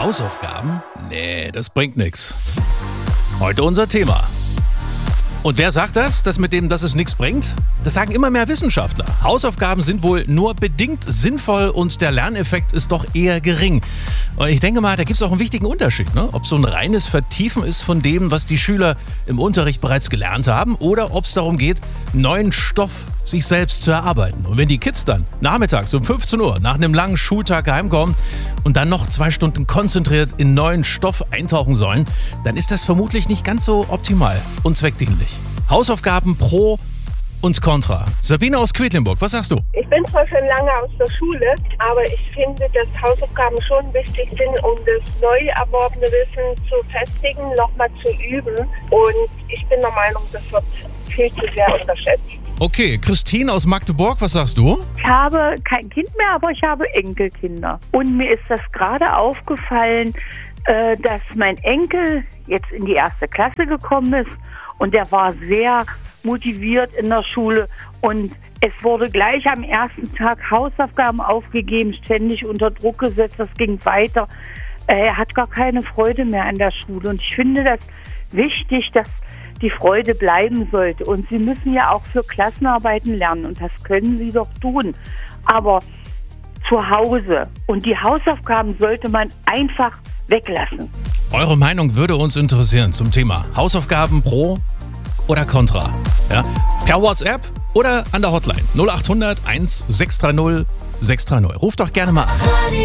Hausaufgaben? Nee, das bringt nichts. Heute unser Thema. Und wer sagt das, dass es nichts bringt? Das sagen immer mehr Wissenschaftler. Hausaufgaben sind wohl nur bedingt sinnvoll und der Lerneffekt ist doch eher gering. Und ich denke mal, da gibt es auch einen wichtigen Unterschied, ne? Ob so ein reines Vertiefen ist von dem, was die Schüler im Unterricht bereits gelernt haben, oder ob es darum geht, neuen Stoff sich selbst zu erarbeiten. Und wenn die Kids dann nachmittags um 15 Uhr nach einem langen Schultag heimkommen und dann noch 2 Stunden konzentriert in neuen Stoff eintauchen sollen, dann ist das vermutlich nicht ganz so optimal und zweckdienlich. Hausaufgaben pro und contra. Sabine aus Quedlinburg, was sagst du? Ich bin zwar schon lange aus der Schule, aber ich finde, dass Hausaufgaben schon wichtig sind, um das neu erworbene Wissen zu festigen, nochmal zu üben. Und ich bin der Meinung, das wird viel zu sehr unterschätzt. Okay, Christine aus Magdeburg, was sagst du? Ich habe kein Kind mehr, aber ich habe Enkelkinder. Und mir ist das gerade aufgefallen, dass mein Enkel jetzt in die 1. Klasse gekommen ist und der war sehr motiviert in der Schule und es wurde gleich am ersten Tag Hausaufgaben aufgegeben, ständig unter Druck gesetzt, das ging weiter. Er hat gar keine Freude mehr an der Schule und ich finde das wichtig, dass die Freude bleiben sollte. Und Sie müssen ja auch für Klassenarbeiten lernen und das können Sie doch tun. Aber zu Hause und die Hausaufgaben sollte man einfach weglassen. Eure Meinung würde uns interessieren zum Thema Hausaufgaben pro oder contra. Ja? Per WhatsApp oder an der Hotline 0800 1630 630. Ruft doch gerne mal an.